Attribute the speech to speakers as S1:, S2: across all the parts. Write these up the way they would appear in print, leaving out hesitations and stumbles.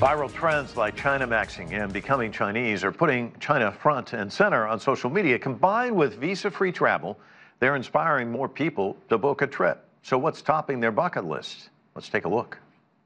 S1: Viral trends like China maxing and becoming Chinese are putting China front and center on social media. Combined with visa-free travel, they're inspiring more people to book a trip. So what's topping their bucket list? Let's take a look.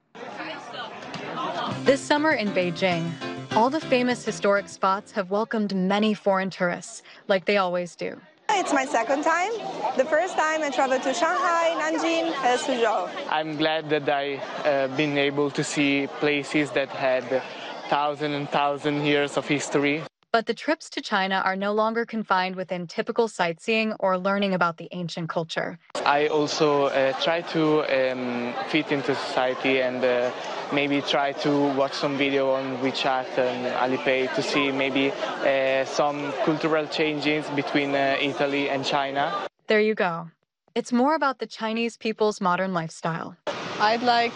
S2: This summer in Beijing, all the famous historic spots have welcomed many foreign tourists, like they always do.
S3: It's my second time. The first time I traveled to Shanghai, Nanjing, and Suzhou.
S4: I'm glad that I've been able to see places that had thousands and thousands years of history.
S2: But the trips to China are no longer confined within typical sightseeing or learning about the ancient culture.
S4: I also try to fit into society and maybe try to watch some video on WeChat and Alipay to see maybe some cultural changes between Italy and China.
S2: There you go. It's more about the Chinese people's modern lifestyle.
S5: I'd like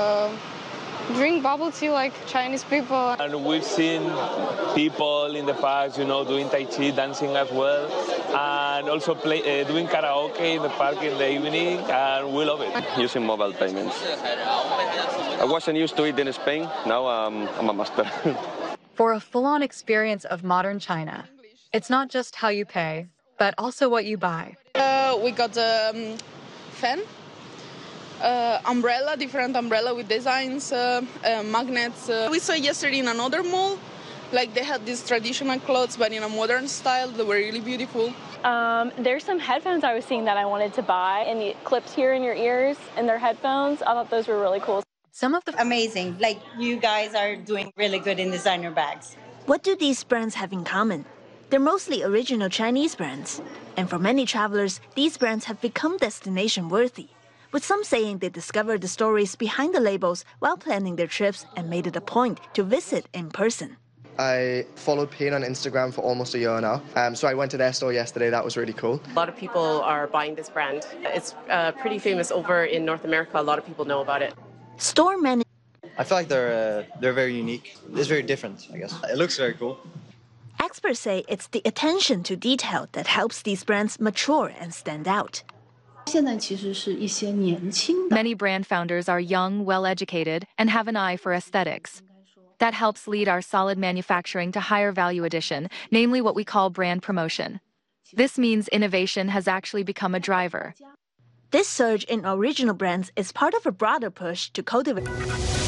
S5: drink bubble tea like Chinese people.
S6: And we've seen people in the past, doing Tai Chi, dancing as well, and also doing karaoke in the park in the evening, and we love it.
S7: Using mobile payments. I wasn't used to it in Spain, now I'm a master.
S2: For a full-on experience of modern China, it's not just how you pay, but also what you buy.
S5: We got a fan. Umbrella, different umbrella with designs, magnets. We saw yesterday in another mall, like they had these traditional clothes, but in a modern style. They were really beautiful.
S8: There's some headphones I was seeing that I wanted to buy, and the clips here in your ears and their headphones. I thought those were really cool.
S2: Some of the
S9: amazing, like you guys are doing really good in designer bags.
S10: What do these brands have in common? They're mostly original Chinese brands, and for many travelers, these brands have become destination worthy, with some saying they discovered the stories behind the labels while planning their trips and made it a point to visit in person.
S11: I followed Payne on Instagram for almost a year now, so I went to their store yesterday. That was really cool.
S12: A lot of people are buying this brand. It's pretty famous over in North America. A lot of people know about it.
S10: Store manager.
S13: I feel like they're very unique. It's very different, I guess. It looks very cool.
S10: Experts say it's the attention to detail that helps these brands mature and stand out.
S14: Many brand founders are young, well-educated, and have an eye for aesthetics. That helps lead our solid manufacturing to higher value addition, namely what we call brand promotion. This means innovation has actually become a driver.
S10: This surge in original brands is part of a broader push to cultivate